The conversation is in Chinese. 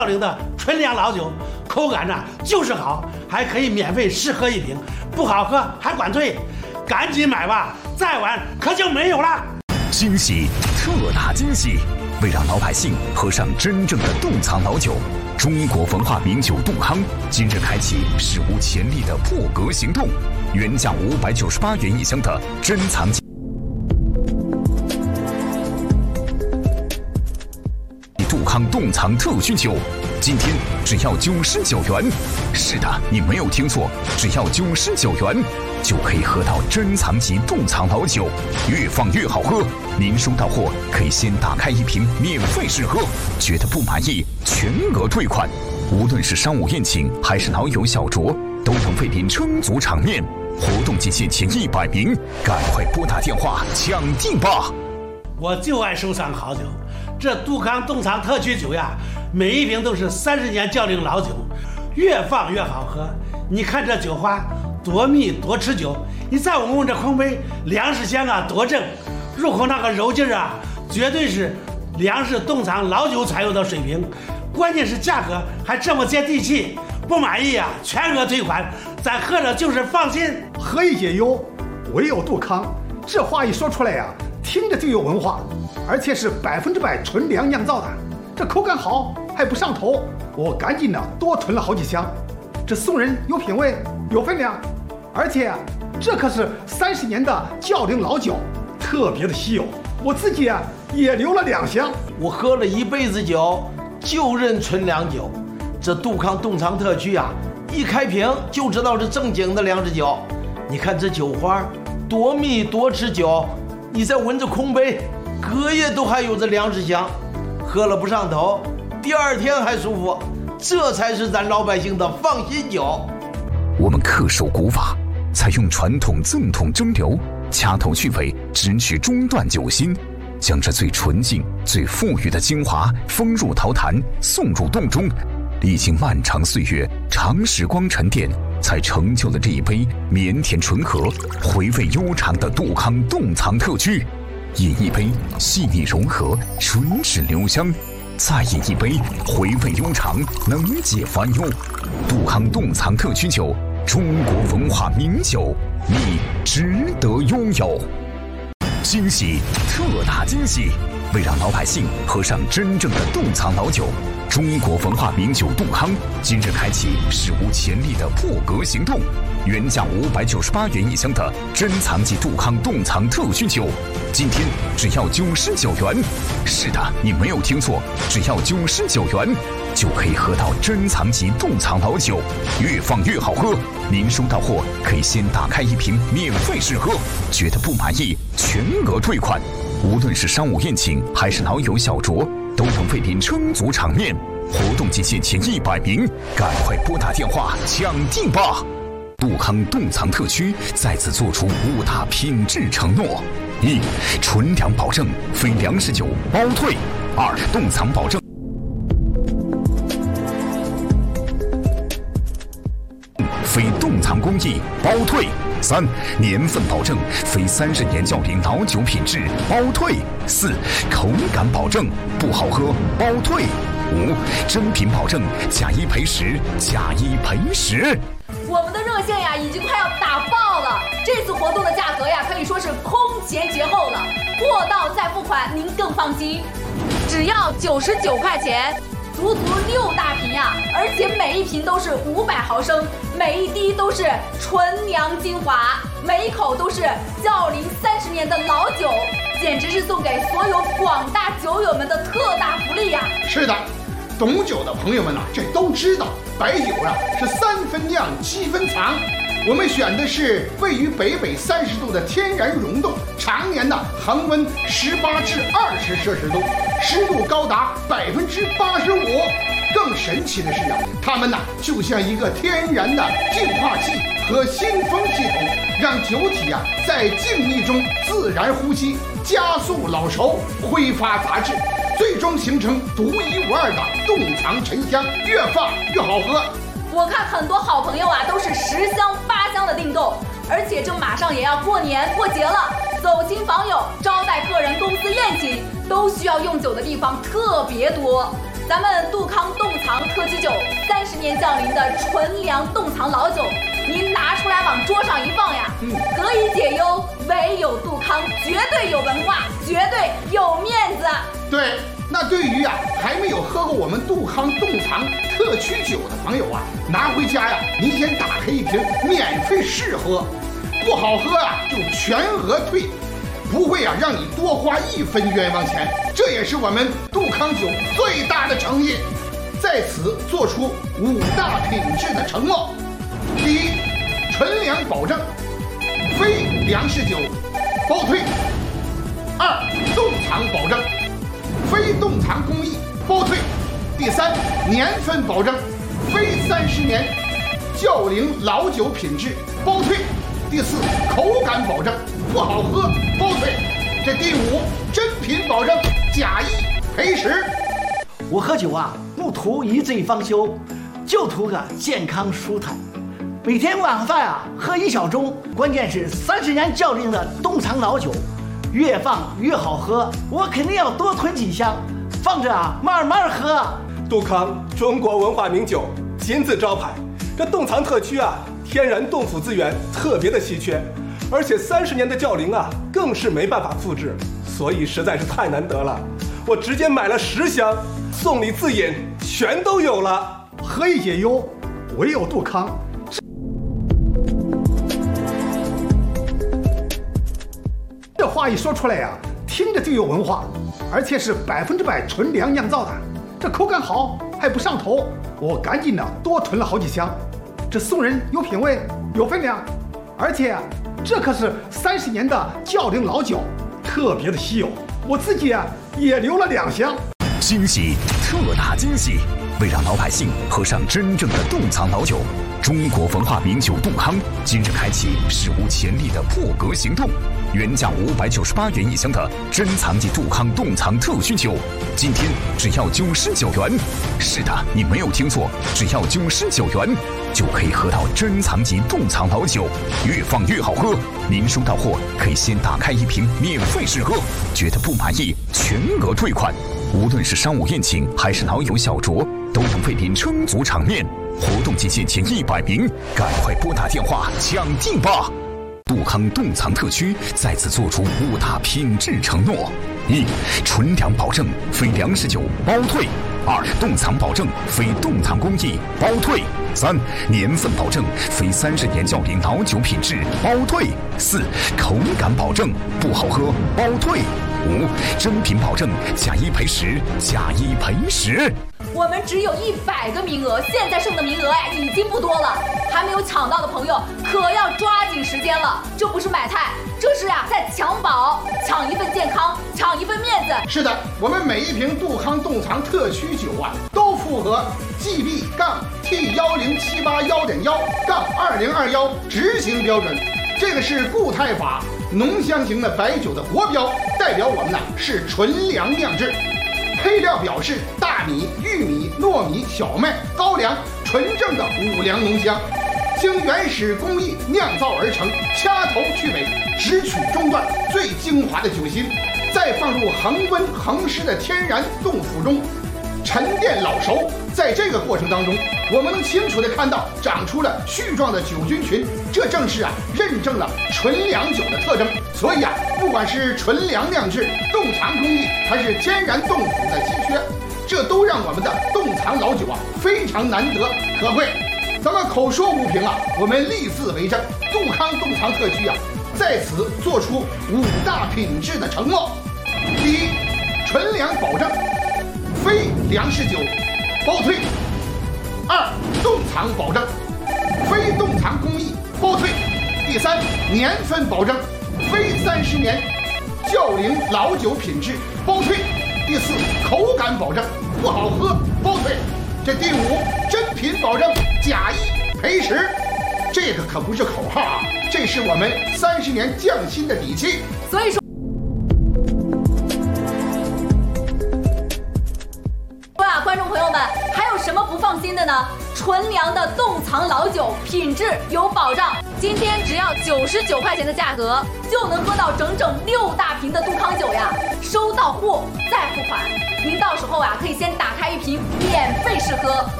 零的纯粮老酒，口感呢就是好，还可以免费试喝一瓶，不好喝还管退，赶紧买吧，再晚可就没有了。 惊喜，特大惊喜！为让老百姓喝上真正的冻藏老酒，中国文化名酒杜康今日开启史无前例的破格行动，原价598元一箱的珍藏杜康冻藏特需酒，今天只要99元。是的，你没有听错，只要99元就可以喝到珍藏级冻藏老酒，越放越好喝。您收到货可以先打开一瓶免费试喝，觉得不满意全额退款。无论是商务宴请还是老友小酌，都能为您撑足场面。活动期限前100名，赶快拨打电话抢订吧！ 我就爱收藏好酒，这杜康冻藏特区酒呀，每一瓶都是30年窖龄老酒，越放越好喝。你看这酒花多密多持久，你再闻闻这空杯，粮食香啊多正，入口那个柔劲啊，绝对是粮食冻藏老酒才有的水平。关键是价格还这么接地气，不满意啊全额退款，咱喝着就是放心。 何以解忧，唯有杜康。这话一说出来呀，听着就有文化，而且是100%纯粮酿造的，这口感好还不上头，我赶紧的多囤了好几箱。这送人有品位有分量，而且啊，这可是30年的窖龄老酒，特别的稀有。我自己啊也留了2箱。 我喝了一辈子酒，就认纯粮酒。这杜康冻藏特区啊，一开瓶就知道是正经的粮食酒。你看这酒花多密多持久，你再闻着空杯，隔夜都还有着粮食香，喝了不上头，第2天还舒服，这才是咱老百姓的放心酒。 我们恪守古法，采用传统赠桶蒸馏，掐头去尾，只取中段酒心，将这最纯净最馥郁的精华封入陶坛，送入洞中。历经漫长岁月长时光沉淀，才成就了这一杯绵甜醇和回味悠长的杜康冻藏特区。饮一杯细腻融合，唇齿留香，再饮一杯回味悠长，能解烦忧。杜康冻藏特区酒，中国文化名酒，你值得拥有。惊喜，特大惊喜！为让老百姓喝上真正的冻藏老酒，中国文化名酒杜康今日开启史无前例的破格行动，原价598元一箱的珍藏级杜康冻藏特需酒，今天只要99元。是的，你没有听错，只要99元就可以喝到珍藏级冻藏老酒，越放越好喝。您收到货可以先打开一瓶免费试喝，觉得不满意全额退款。无论是商务宴请还是老友小酌，都能为您撑足场面。活动期限前100名，赶快拨打电话抢订吧！杜康冻藏特区再次做出5大品质承诺：1. 纯粮保证，非粮食酒包退；2. 冻藏保证，非冻藏工艺包退；3. 年份保证，非30年窖龄老酒品质包退；4. 口感保证，不好喝包退；5. 真品保证，假一赔10，假一赔10。 我们的热线呀，已经快要打爆了。这次活动的价格呀，可以说是空前绝后了，货到再付款，您更放心。只要99块钱，足6大瓶呀，而且每一瓶都是500毫升，每一滴都是纯粮精华，每一口都是窖龄30年的老酒，简直是送给所有广大酒友们的特大福利呀！ 是的，懂酒的朋友们这都知道，白酒是3分酿7分藏。我们选的是位于北30度的天然溶洞，常年恒温18至20摄氏度，湿度高达85%。更神奇的是它们就像一个天然的净化器和新风系统，让酒体在静谧中自然呼吸，加速老熟，挥发杂质，最终形成独一无二的冻藏沉香，越放越好喝。 我看很多好朋友都是10箱8箱的订购，而且这马上也要过年过节了，走亲访友、招待客人、公司宴请，都需要用酒的地方特别多。 咱们杜康冻藏特级酒30年窖龄的纯粮冻藏老酒，您拿出来往桌上一放呀，何以解忧？唯有杜康，绝对有文化，绝对有面子。 对，那对于还没有喝过我们杜康冻藏特曲酒的朋友拿回家您先打开一瓶免费试喝，不好喝就全额退，不会让你多花1分冤枉钱。这也是我们杜康酒最大的诚意，在此做出5大品质的承诺。第一，纯粮保证，非粮食酒包退。2，冻藏保证，非冻藏工艺包退。第3，年份保证，非30年窖龄老酒品质包退。第4，口感保证，不好喝包退。这第5，真品保证，假一赔10。 我喝酒不图一醉方休，就图个健康舒坦。每天晚饭喝1小盅，关键是30年窖龄的冻藏老酒，越放越好喝，我肯定要多囤几箱，放着慢慢喝。 杜康中国文化名酒，金字招牌。这冻藏特区天然冻腐资源特别的稀缺，而且30年的窖龄更是没办法复制，所以实在是太难得了。我直接买了10箱，送礼自饮全都有了。 何以解忧？唯有杜康。这话一说出来听着就有文化，而且是100%纯粮酿造的，这口感好还不上头，我赶紧多囤了好几箱。这送人有品位有分量，而且这可是30年的窖龄老酒，特别的稀有，我自己也留了2箱。 惊喜，特大惊喜！为让老百姓喝上真正的冻藏老酒，中国文化名酒杜康今日开启史无前例的破格行动。原价598元1箱的珍藏级杜康冻藏特曲酒，今天只要99元。是的，你没有听错，只要99元就可以喝到珍藏级冻藏老酒，越放越好喝。您收到货可以先打开1瓶免费试喝，觉得不满意全额退款。无论是商务宴请还是老友小酌，都能为您撑足场面。活动期限前100名，赶快拨打电话抢订吧！杜康冻藏特区再次做出5大品质承诺：1，纯粮保证，非粮食酒包退；2，冻藏保证，非冻藏工艺包退；3，年份保证，非30年窖龄老酒品质包退；4，口感保证，不好喝包退；5，真品保证，假一赔10，假一赔10。 我们只有100个名额，现在剩的名额已经不多了，还没有抢到的朋友可要抓紧时间了。这不是买菜，这是在抢宝，抢一份健康，抢一份面子。 是的，我们每一瓶杜康冻藏特曲酒都符合 GB-T10781.1-2021执行标准，这个是固态法浓香型的白酒的国标，代表我们是纯粮酿制。配料表示大米、玉米、糯米、小麦、高粱，纯正的5粮浓香，经原始工艺酿造而成，掐头去尾，只取中段最精华的酒心，再放入恒温恒湿的天然冻腐中，沉淀老熟。在这个过程当中，我们能清楚地看到长出了絮状的酒菌群，这正是认证了纯粮酒的特征。所以不管是纯粮酿制、冻藏工艺，还是天然冻腐的稀缺，这都让我们的冻藏老酒非常难得可贵。咱们口说无凭我们立字为证，杜康冻藏特区在此做出5大品质的承诺：第一，纯粮保证，非粮食酒包退； 2，冻藏保证，非冻藏工艺包退；第3，年份保证，非30年窖龄老酒品质包退；第4，口感保证，不好喝包退；这第5，真品保证，假一赔10。这个可不是口号这是我们30年匠心的底气。 所以说观众朋友们，还有什么不放心的呢？纯粮的冻藏老酒，品质有保障。今天只要99块钱的价格，就能喝到整整6大瓶的杜康酒呀！收到货再付款，您到时候啊可以先打开一瓶免费试喝。